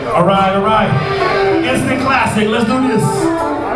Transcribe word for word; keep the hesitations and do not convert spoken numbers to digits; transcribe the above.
All right, all right. Instant classic. Let's do this.